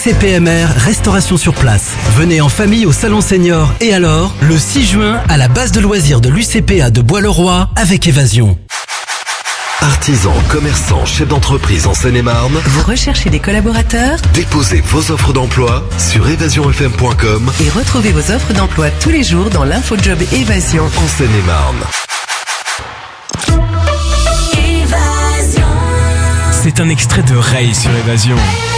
l'UCPMR, restauration sur place. Venez en famille au Salon Senior et alors, le 6 juin, à la base de loisirs de l'UCPA de Bois-le-Roi avec Évasion. Artisans, commerçants, chefs d'entreprise en Seine-et-Marne, vous recherchez des collaborateurs? Déposez vos offres d'emploi sur evasionfm.com et retrouvez vos offres d'emploi tous les jours dans l'infojob Évasion en Seine-et-Marne. C'est un extrait de Ray sur Évasion.